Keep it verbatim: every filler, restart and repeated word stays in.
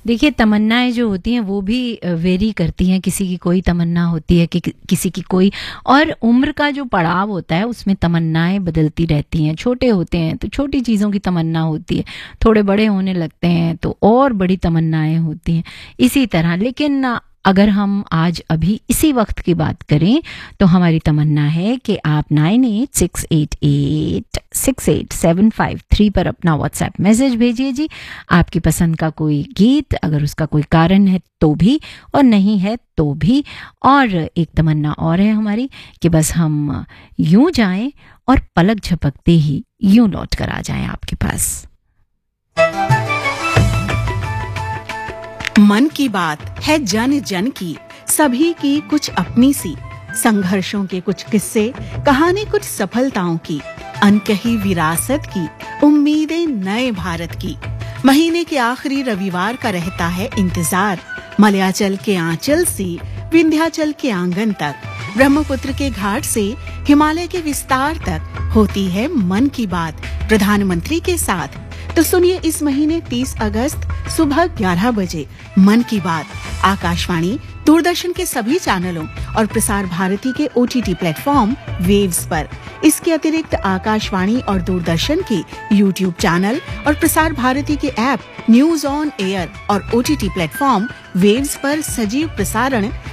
देखिए, तमन्नाएँ जो होती हैं वो भी अ, वेरी करती हैं। किसी की कोई तमन्ना होती है कि कि किसी की कोई, और उम्र का जो पड़ाव होता है उसमें तमन्नाएँ बदलती रहती हैं। छोटे होते हैं तो छोटी चीज़ों की तमन्ना होती है, थोड़े बड़े होने लगते हैं तो और बड़ी तमन्नाएँ होती हैं, इसी तरह। लेकिन अ, अगर हम आज अभी इसी वक्त की बात करें तो हमारी तमन्ना है कि आप nine eight six eight eight six eight seven five three पर अपना व्हाट्सएप मैसेज भेजिए जी। आपकी पसंद का कोई गीत, अगर उसका कोई कारण है तो भी, और नहीं है तो भी। और एक तमन्ना और है हमारी कि बस हम यूं जाएं और पलक झपकते ही यूं लौट कर आ जाएं आपके पास। मन की बात है जन जन की, सभी की कुछ अपनी सी, संघर्षों के कुछ किस्से, कहानी कुछ सफलताओं की, अनकही विरासत की, उम्मीदें नए भारत की। महीने के आखिरी रविवार का रहता है इंतजार, मलयाचल के आंचल से विंध्याचल के आंगन तक, ब्रह्मपुत्र के घाट से हिमालय के विस्तार तक होती है मन की बात प्रधानमंत्री के साथ। तो सुनिए इस महीने तीस अगस्त सुबह ग्यारह बजे मन की बात आकाशवाणी, दूरदर्शन के सभी चैनलों और प्रसार भारती के ओटीटी प्लेटफॉर्म वेव्स पर। इसके अतिरिक्त आकाशवाणी और दूरदर्शन के यूट्यूब चैनल और प्रसार भारती के ऐप न्यूज ऑन एयर और ओटीटी प्लेटफॉर्म वेव्स पर सजीव प्रसारण